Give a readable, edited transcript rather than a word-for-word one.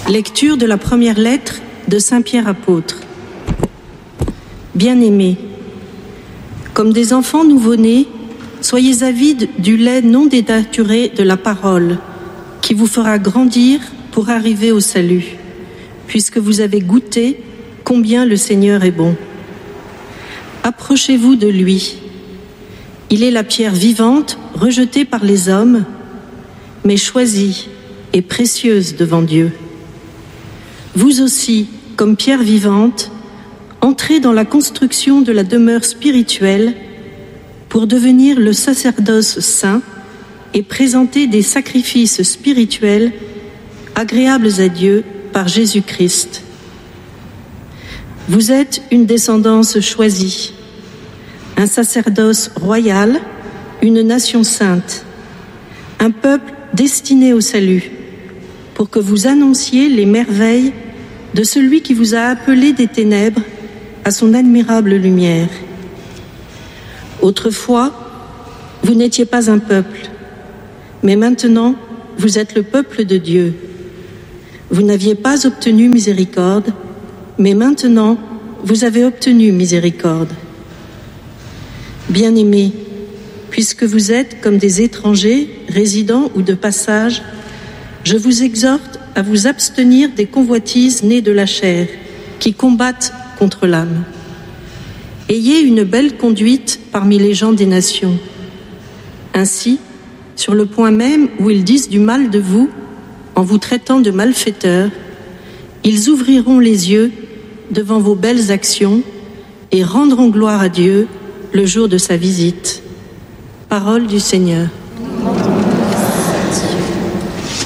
Lecture de la première lettre de Saint Pierre apôtre. Bien-aimés, comme des enfants nouveau-nés, soyez avides du lait non dénaturé de la parole, qui vous fera grandir pour arriver au salut, puisque vous avez goûté combien le Seigneur est bon. Approchez-vous de lui. Il est la pierre vivante, rejetée par les hommes, mais choisie et précieuse devant Dieu. Vous aussi, comme pierre vivante, entrez dans la construction de la demeure spirituelle pour devenir le sacerdoce saint et présenter des sacrifices spirituels agréables à Dieu par Jésus-Christ. Vous êtes une descendance choisie, un sacerdoce royal, une nation sainte, un peuple destiné au salut, pour que vous annonciez les merveilles de celui qui vous a appelé des ténèbres à son admirable lumière. Autrefois, vous n'étiez pas un peuple, mais maintenant, vous êtes le peuple de Dieu. Vous n'aviez pas obtenu miséricorde, mais maintenant, vous avez obtenu miséricorde. Bien-aimés, puisque vous êtes comme des étrangers, résidents ou de passage, je vous exhorte à vous abstenir des convoitises nées de la chair, qui combattent contre l'âme. Ayez une belle conduite parmi les gens des nations. Ainsi, sur le point même où ils disent du mal de vous, en vous traitant de malfaiteurs, ils ouvriront les yeux devant vos belles actions et rendront gloire à Dieu le jour de sa visite. Parole du Seigneur.